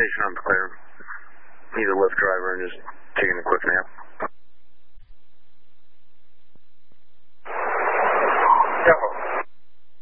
station, I'm clear. He's a Lyft driver and just taking a quick nap.